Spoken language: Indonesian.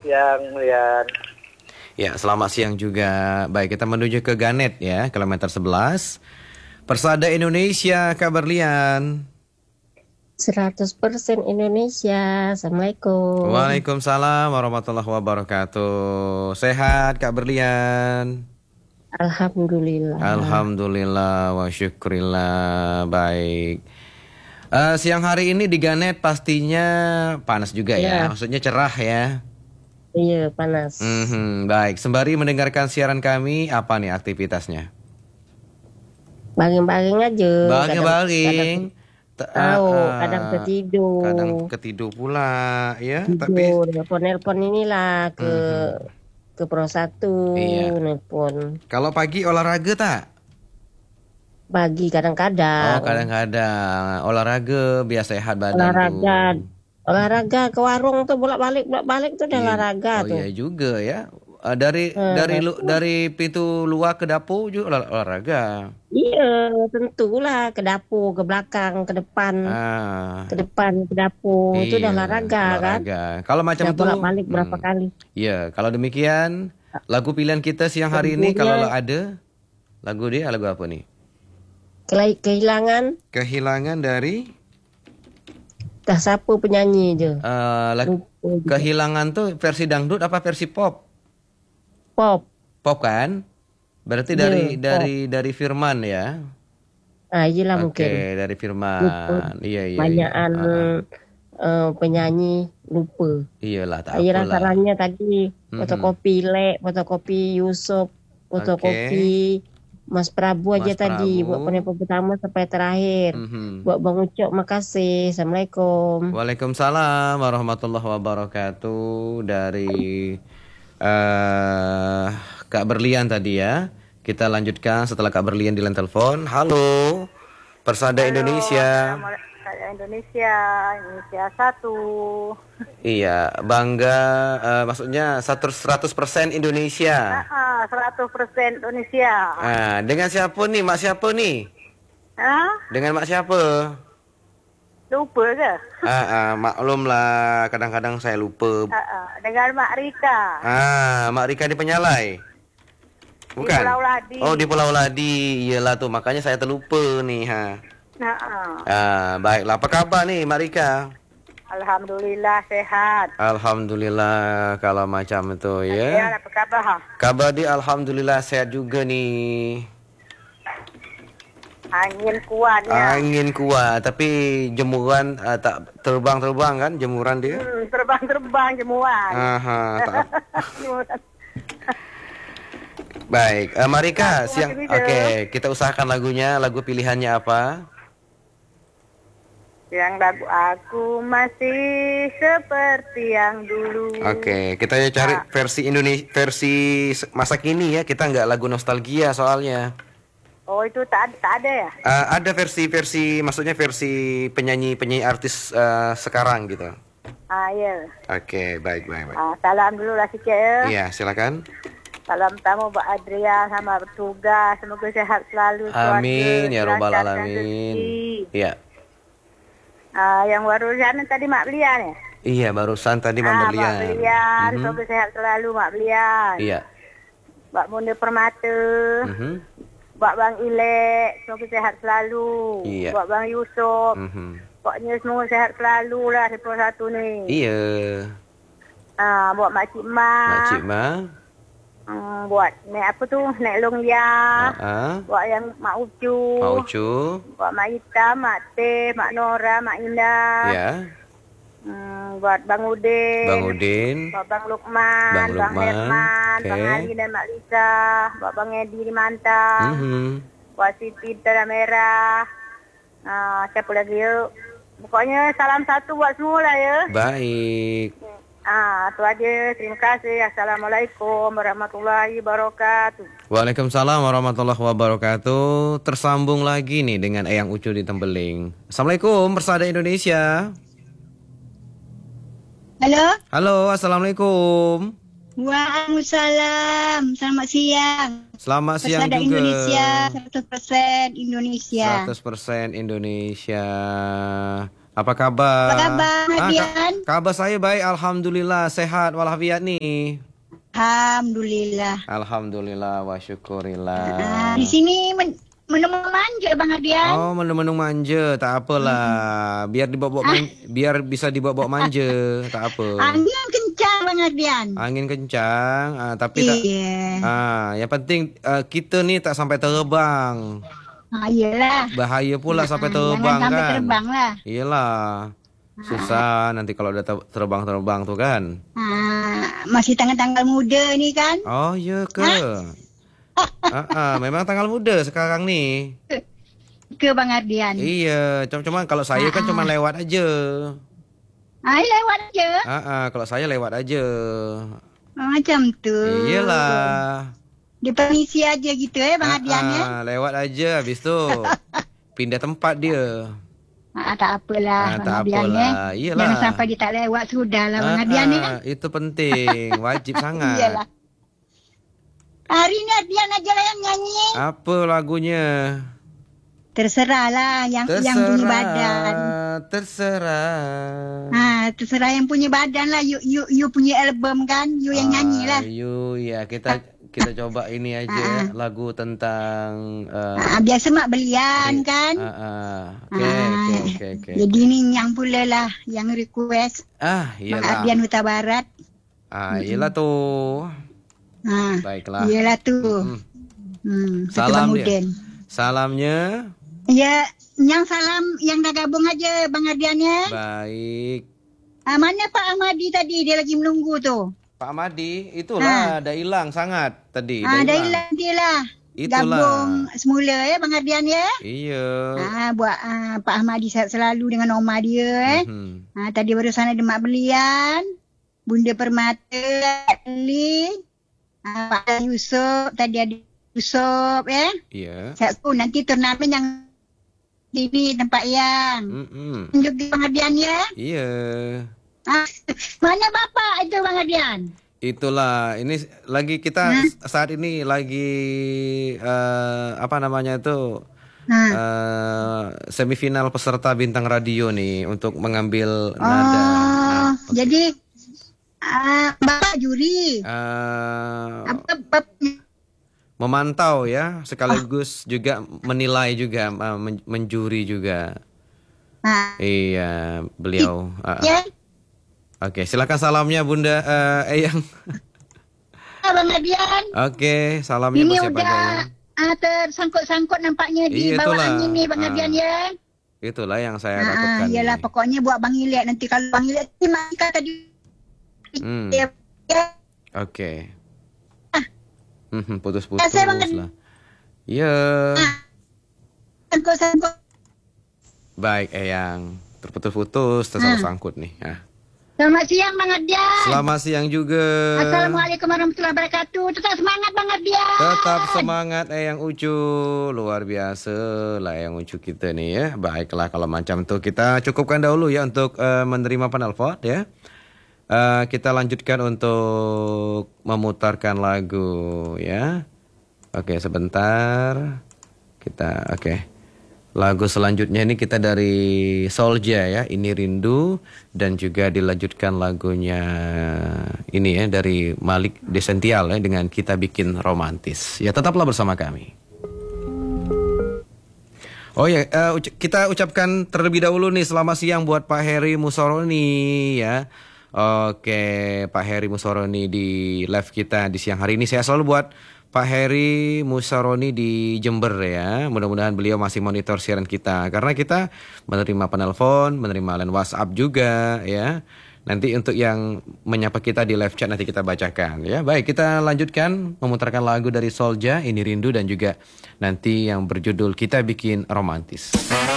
siang, Lian. Ya, selamat siang juga. Baik, kita menuju ke Ganet ya, kilometer 11. Persada Indonesia, kabar Lian? 100% Indonesia. Assalamualaikum. Waalaikumsalam warahmatullahi wabarakatuh. Sehat, Kak Berlian? Alhamdulillah. Alhamdulillah wa syukurillah. Baik. Siang hari ini di Ganet pastinya panas juga ya. Maksudnya cerah ya. Iya, panas. Baik, sembari mendengarkan siaran kami, apa nih aktivitasnya? Baging-baging aja. Baging-baging. Kadang ketidur. Kadang ketidur pula ya. Tidur, nelpon inilah ke Pro 1. Iya. Nelpon. Kalau pagi olahraga tak? Pagi kadang-kadang. Oh, kadang-kadang. Olahraga biar sehat badan. Olahraga ke warung tuh bolak-balik tuh udah olahraga tuh. Oh iya juga ya. Dari pintu luar ke dapur juga olahraga. Iya, tentulah ke dapur, ke belakang, ke depan. Ke depan, ke dapur. Itu udah olahraga kan. Kalau macam itu bolak-balik berapa kali. Iya, kalau demikian lagu pilihan kita siang hari ini kalau ada lagu apa nih? Kehilangan dari siapa penyanyi aja. Kehilangan tuh versi dangdut apa versi pop? Pop kan? Berarti dari Firman ya? Iyalah mungkin. Oke, dari Firman. Iya. Banyakan penyanyi lupa. Iyalah, tak apalah. Salahnya tadi fotokopi Yusuf, fotokopi Mas Prabu aja tadi buat penelpon pertama sampai terakhir. Buat Bang Ucok makasih. Assalamualaikum. Waalaikumsalam warahmatullahi wabarakatuh. Dari Kak Berlian tadi ya. Kita lanjutkan setelah Kak Berlian di line telepon. Halo, Persada Indonesia. Indonesia 1. Iya, bangga. Maksudnya 100% Indonesia. 100% Indonesia. Dengan siapa nih? Mak siapa nih? Dengan mak siapa? Lupa ke? Maklum lah, kadang-kadang saya lupa. Dengan Mak Rika. Mak Rika di Penyalai. Bukan? Di Pulau Ladi. Oh, di Pulau Ladi. Iyalah tuh, makanya saya terlupa nih, baiklah. Apa kabar nih, Mak Rika? Alhamdulillah sehat. Alhamdulillah kalau macam itu ya. Ya, apa kabar? Kabar dia alhamdulillah sehat juga nih. Angin kuat ya. Angin kuat, tapi jemuran tak terbang kan jemuran dia? Terbang jemuran. Baik, Marika siang. Oke, kita usahakan lagu pilihannya apa? Yang lagu aku masih seperti yang dulu. Oke, kita cari versi Indonesia, versi masa kini ya. Kita nggak lagu nostalgia soalnya. Oh, itu tak ada ya? Ada versi maksudnya versi penyanyi artis sekarang gitu. Iya. Oke, baik. Salam dulu lah sikit ya. Iya, silakan. Salam tamu Mbak Adria sama bertugas. Semoga sehat selalu. Amin ya robbal alamin. Iya. Yang barusan tadi Mak Belian ya? Iya, barusan tadi Mak Belian. Mak Belian, semoga sehat selalu Mak Belian. Iya. Mbak Munda Permata. Mbak Bang Ilek, semoga sehat selalu. Iya. Mbak Bang Yusuf. Pokoknya semoga sehat selalu lah di Pro 1 ni. Iya. Buat Mak Cik Ma. Buat Nek Long Lia. Buat yang Mak Ucu. Buat Mak Ita, Mak Teh, Mak Nora, Mak Indah. Ya. Buat Bang Udin. Buat Bang Lukman. Bang Herman. Bang Ali dan Mak Lisa. Buat Bang Edi di Mantang. Buat Siti Tanah Merah. Siapa lagi yuk? Pokoknya salam satu buat semua lah ya. Baik. Itu aja. Terima kasih. Assalamualaikum warahmatullahi wabarakatuh. Waalaikumsalam warahmatullahi wabarakatuh. Tersambung lagi nih dengan Eyang Ucu di Tembeling. Assalamualaikum Persada Indonesia. Halo, assalamualaikum. Waalaikumsalam. Selamat siang. Selamat siang Persada juga. Indonesia 100% Indonesia. 100% Indonesia. Apa kabar? Apa kabar, Dian? Kabar saya baik, alhamdulillah, sehat walafiat nih. Alhamdulillah wa syukurillah. Di sini menu manja Bang Ardian. Oh, menu manja, tak apalah. Biar biar bisa dibawa manja, tak apa. Angin kencang Bang Ardian. Angin kencang, tapi yang penting kita nih tak sampai terbang. Iyalah. Bahaya pula sampai terbang kan. Sampai terbang lah. Iyalah. Susah nanti kalau udah terbang tuh kan. Masih tanggal muda nih kan. Oh iya ke. Memang tanggal muda sekarang nih. Ke Bang Ardian. Iya, cuma kalau saya kan cuma lewat aja. Lewat aja. Kalau saya lewat aja. Macam tuh. Iyalah. Dipermisi aja gitu ya Bang Ardian ya. Lewat aja habis tu pindah tempat dia. Tak apalah Bang Ardian ya. Iyalah. Jangan sampai dia tak lewat sudahlah Bang Ardian ya. Itu penting, wajib sangat. Iyalah. Hari ni Ardian aja lah yang nyanyi. Apa lagunya? Terserahlah yang punya badan. Terserah. Terserah yang punya badan lah. You punya album kan. You yang nyanyi lah. Ya kita coba ini aja lagu tentang biasa mak belian kan. Okay. Jadi ni yang pula lah yang request. Iyalah. Mak Ardian Huta Barat. Iyalah tu. Baiklah. Iyalah tu. Salam dia. Salamnya. Ya, yang salam yang dah gabung aja Bang Ardian ya. Baik. Mana Pak Ahmadi tadi? Dia lagi menunggu tu. Pak Ahmadi, itulah dah hilang sangat tadi. Dah hilang dia lah. Gabung semula ya Bang Ardian ya. Iya. Buat Pak Ahmadi selalu dengan Oma dia tadi barusan ada Mak Belian, Bunda Permata, Ali, Pak Yusuf, tadi ada Yusuf ya. Iya. Nanti turnamen yang sini tempat yang tunjuk di Bang Ardian ya. Iya. Mana Bapak itu Bang Ardian? Itulah, ini lagi kita saat ini lagi semifinal peserta bintang radio nih untuk mengambil nada. Jadi Bapak juri. Memantau ya, sekaligus juga menilai juga, menjuri juga. Iya, beliau. Oke, silakan salamnya Bunda Eyang. Bang Ardian. Oke, salamnya ini siapa udah tersangkut-sangkut nampaknya di bawah angin nih Bang Ardian ya. Itulah yang saya takutkan. Iyalah pokoknya buat Bang Ilyat nanti kalau Bang Ilyat maka tadi. Oke. Putus-putus lah. Iya. Sangkut-sangkut. Baik, Eyang. Terputus-putus, tersangkut nih. Selamat siang Bang Ardian. Selamat siang juga. Assalamualaikum warahmatullahi wabarakatuh. Tetap semangat Bang Ardian. Tetap semangat Eyang Ucu. Luar biasa lah Eyang Ucu kita nih ya. Baiklah kalau macam tuh kita cukupkan dahulu ya untuk menerima penelpon ya. Kita lanjutkan untuk memutarkan lagu ya. Oke, sebentar. Lagu selanjutnya ini kita dari Solja ya, Ini Rindu, dan juga dilanjutkan lagunya ini ya dari Malik Desential ya dengan Kita Bikin Romantis. Ya, tetaplah bersama kami. Oh ya, kita ucapkan terlebih dahulu nih selamat siang buat Pak Heri Musoroni ya. Oke, Pak Heri Musoroni di live kita di siang hari ini. Saya selalu buat Pak Heri Musaroni di Jember ya. Mudah-mudahan beliau masih monitor siaran kita. Karena kita menerima penelpon, menerima line WhatsApp juga ya. Nanti untuk yang menyapa kita di live chat nanti kita bacakan ya. Baik, kita lanjutkan memutarkan lagu dari Solja, Ini Rindu, dan juga nanti yang berjudul Kita Bikin Romantis.